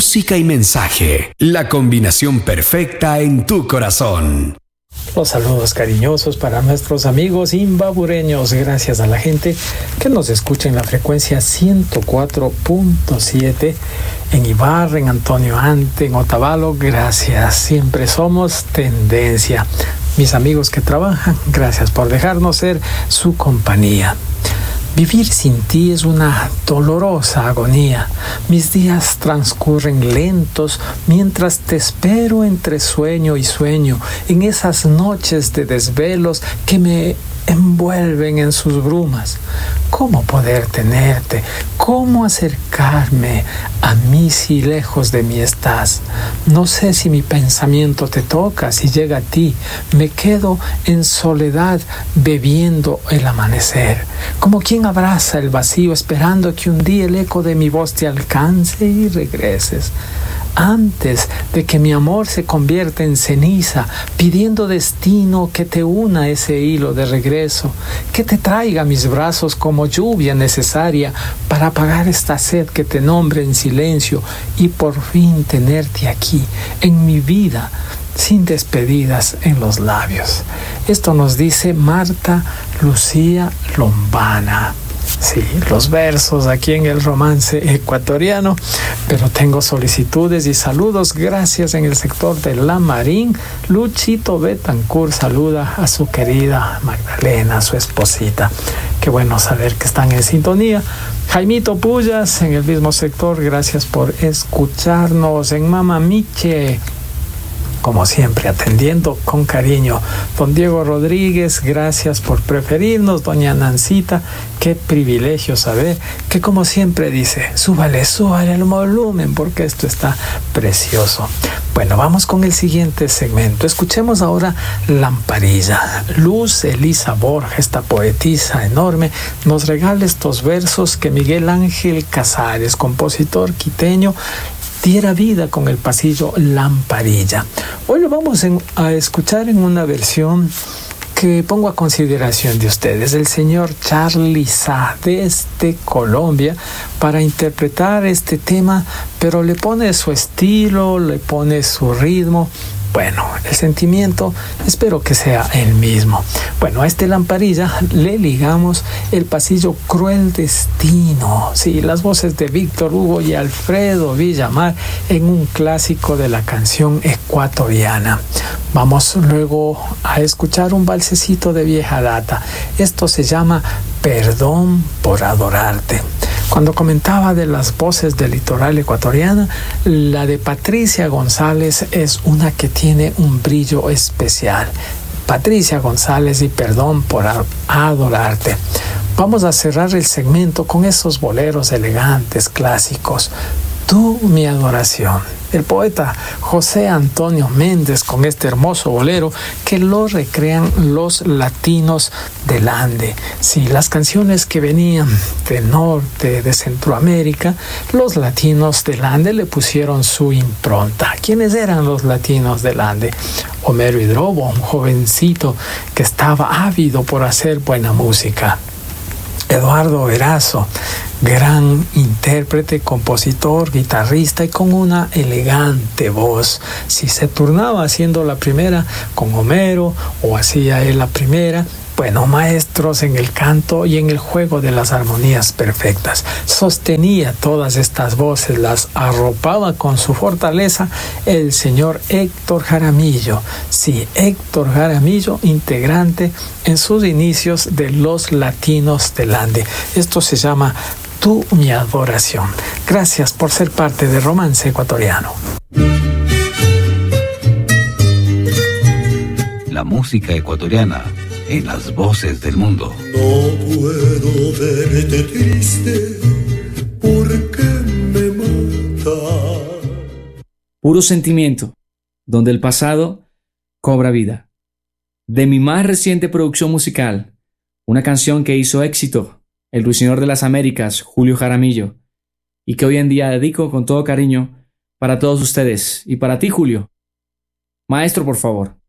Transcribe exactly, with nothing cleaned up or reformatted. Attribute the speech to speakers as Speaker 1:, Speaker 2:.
Speaker 1: música y mensaje, la combinación perfecta en tu corazón.
Speaker 2: Los saludos cariñosos para nuestros amigos imbabureños, gracias a la gente que nos escucha en la frecuencia ciento cuatro punto siete en Ibarra, en Antonio Ante, en Otavalo, gracias, siempre somos tendencia. Mis amigos que trabajan, gracias por dejarnos ser su compañía. Vivir sin ti es una dolorosa agonía. Mis días transcurren lentos mientras te espero entre sueño y sueño, en esas noches de desvelos que me envuelven en sus brumas. ¿Cómo poder tenerte? ¿Cómo acercarme a mí si lejos de mí estás? No sé si mi pensamiento te toca, si llega a ti. Me quedo en soledad bebiendo el amanecer, como quien abraza el vacío esperando que un día el eco de mi voz te alcance y regreses. Antes de que mi amor se convierta en ceniza, pidiendo destino que te una ese hilo de regreso, que te traiga a mis brazos como lluvia necesaria para apagar esta sed que te nombre en silencio y por fin tenerte aquí, en mi vida, sin despedidas en los labios. Esto nos dice Marta Lucía Lombana. Sí, los versos aquí en el romance ecuatoriano, pero tengo solicitudes y saludos, gracias en el sector de La Marín. Luchito Betancourt saluda a su querida Magdalena, su esposita. Qué bueno saber que están en sintonía. Jaimito Pullas en el mismo sector, gracias por escucharnos. En Mamamiche, como siempre, atendiendo con cariño. Don Diego Rodríguez, gracias por preferirnos. Doña Nancita, qué privilegio saber que, como siempre dice, súbale, súbale el volumen porque esto está precioso. Bueno, vamos con el siguiente segmento. Escuchemos ahora Lamparilla. Luz Elisa Borja, esta poetisa enorme, nos regala estos versos que Miguel Ángel Casares, compositor quiteño, diera vida con el pasillo Lamparilla. Hoy lo vamos en, a escuchar en una versión que pongo a consideración de ustedes, el señor Charly Sa desde Colombia, para interpretar este tema, pero le pone su estilo, le pone su ritmo. Bueno, el sentimiento espero que sea el mismo. Bueno, a este Lamparilla le ligamos el pasillo Cruel Destino. Sí, las voces de Víctor Hugo y Alfredo Villamar en un clásico de la canción ecuatoriana. Vamos luego a escuchar un valsecito de vieja data. Esto se llama Perdón por Adorarte. Cuando comentaba de las voces del litoral ecuatoriano, la de Patricia González es una que tiene un brillo especial. Patricia González y Perdón por Adorarte. Vamos a cerrar el segmento con esos boleros elegantes, clásicos. Tú, mi adoración. El poeta José Antonio Méndez con este hermoso bolero que lo recrean los latinos del Ande. Sí, las canciones que venían del norte, de Centroamérica, los latinos del Ande le pusieron su impronta. ¿Quiénes eran los latinos del Ande? Homero Hidrobo, un jovencito que estaba ávido por hacer buena música. Eduardo Erazo, gran intérprete, compositor, guitarrista y con una elegante voz. Si se turnaba haciendo la primera con Homero o hacía él la primera, bueno, maestros en el canto y en el juego de las armonías perfectas. Sostenía todas estas voces, las arropaba con su fortaleza el señor Héctor Jaramillo. Sí, Héctor Jaramillo, integrante en sus inicios de los Latinos del Ande. Esto se llama Tú, mi adoración. Gracias por ser parte de Romance Ecuatoriano.
Speaker 3: La música ecuatoriana en las voces del mundo.
Speaker 4: No puedo verte triste porque me mata.
Speaker 5: Puro sentimiento, donde el pasado cobra vida. De mi más reciente producción musical, una canción que hizo éxito el ruiseñor de las Américas, Julio Jaramillo, y que hoy en día dedico con todo cariño para todos ustedes y para ti, Julio. Maestro, por favor.